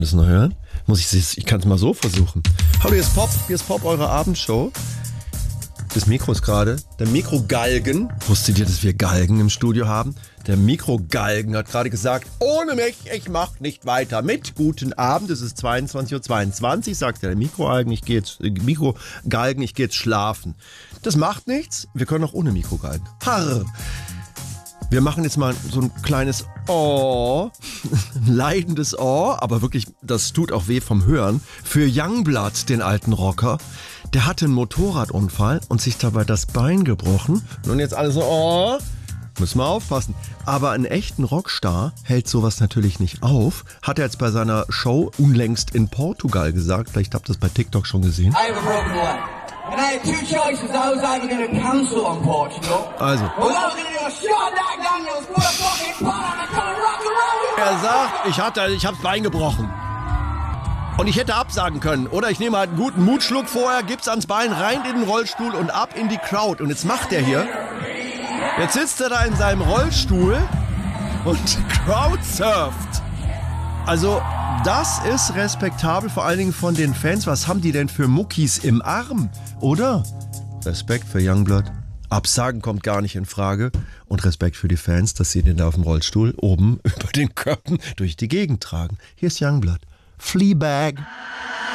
Müssen wir hören? Ich kann es mal so versuchen. Hallo, hier ist Pop, eure Abendshow. Das Mikro ist gerade. Der Mikrogalgen. Wusstet ihr, dass wir Galgen im Studio haben? Der Mikrogalgen hat gerade gesagt, ohne mich, ich mach nicht weiter mit. Guten Abend, es ist 22:22 Uhr, sagt der Mikrogalgen, ich gehe jetzt schlafen. Das macht nichts, wir können auch ohne Mikrogalgen. Harr. Wir machen jetzt mal so ein kleines Oh, ein leidendes Oh, aber wirklich, das tut auch weh vom Hören, für Youngblood, den alten Rocker. Der hatte einen Motorradunfall und sich dabei das Bein gebrochen. Und jetzt alle so, oh, müssen wir aufpassen. Aber einen echten Rockstar hält sowas natürlich nicht auf. Hat er jetzt bei seiner Show unlängst in Portugal gesagt. Vielleicht habt ihr das bei TikTok schon gesehen. I have a broken leg. And I had two choices. I was either going to cancel on Portugal. Also. Or I was going to do a shot Jack Daniels. What a fucking part. I'm coming rock and roll. Er sagt, ich hab's Bein gebrochen. Und ich hätte absagen können. Oder ich nehme halt einen guten Mutschluck vorher, gib's ans Bein, rein in den Rollstuhl und ab in die Crowd. Und jetzt macht er hier. Jetzt sitzt er da in seinem Rollstuhl und crowdsurft. Also, das ist respektabel, vor allen Dingen von den Fans. Was haben die denn für Muckis im Arm, oder? Respekt für Youngblood. Absagen kommt gar nicht in Frage. Und Respekt für die Fans, dass sie den da auf dem Rollstuhl oben über den Köpfen durch die Gegend tragen. Hier ist Youngblood. Fleabag.